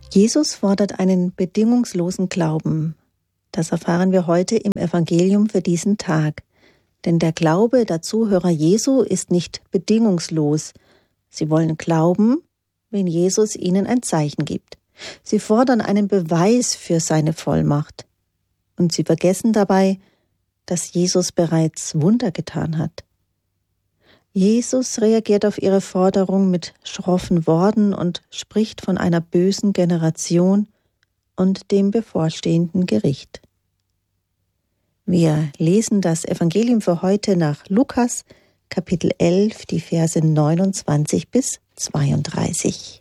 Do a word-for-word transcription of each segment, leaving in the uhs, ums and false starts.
Jesus fordert einen bedingungslosen Glauben. Das erfahren wir heute im Evangelium für diesen Tag. Denn der Glaube der Zuhörer Jesu ist nicht bedingungslos. Sie wollen glauben, wenn Jesus ihnen ein Zeichen gibt. Sie fordern einen Beweis für seine Vollmacht. Und sie vergessen dabei, dass Jesus bereits Wunder getan hat. Jesus reagiert auf ihre Forderung mit schroffen Worten und spricht von einer bösen Generation und dem bevorstehenden Gericht. Wir lesen das Evangelium für heute nach Lukas, Kapitel elf, die Verse neunundzwanzig bis zweiunddreißig.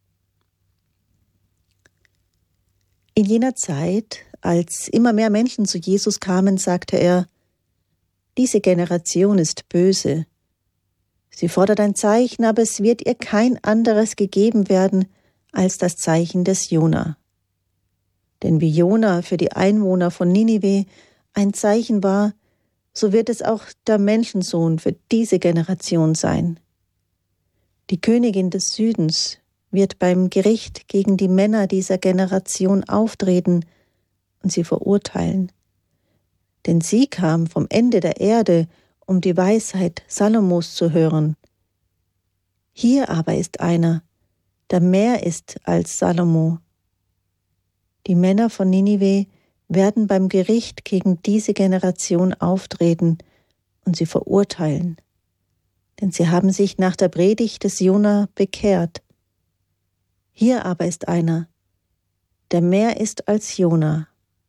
In jener Zeit, als immer mehr Menschen zu Jesus kamen, sagte er: Diese Generation ist böse. Sie fordert ein Zeichen, aber es wird ihr kein anderes gegeben werden als das Zeichen des Jona. Denn wie Jona für die Einwohner von Ninive ein Zeichen war, so wird es auch der Menschensohn für diese Generation sein. Die Königin des Südens wird beim Gericht gegen die Männer dieser Generation auftreten und sie verurteilen. Denn sie kam vom Ende der Erde, um die Weisheit Salomos zu hören. Hier aber ist einer, der mehr ist als Salomo. Die Männer von Ninive werden beim Gericht gegen diese Generation auftreten und sie verurteilen, denn sie haben sich nach der Predigt des Jona bekehrt. Hier aber ist einer, der mehr ist als Jona.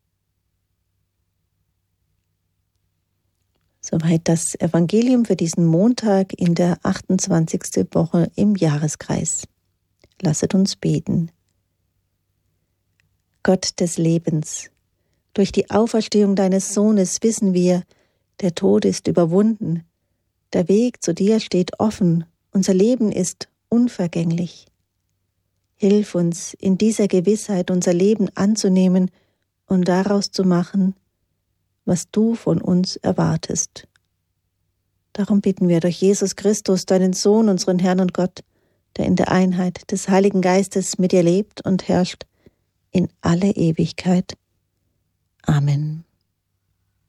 Soweit das Evangelium für diesen Montag in der achtundzwanzigsten Woche im Jahreskreis. Lasset uns beten. Gott des Lebens, durch die Auferstehung deines Sohnes wissen wir, der Tod ist überwunden, der Weg zu dir steht offen, unser Leben ist unvergänglich. Hilf uns, in dieser Gewissheit unser Leben anzunehmen und daraus zu machen, was du von uns erwartest. Darum bitten wir durch Jesus Christus, deinen Sohn, unseren Herrn und Gott, der in der Einheit des Heiligen Geistes mit dir lebt und herrscht in alle Ewigkeit. Amen.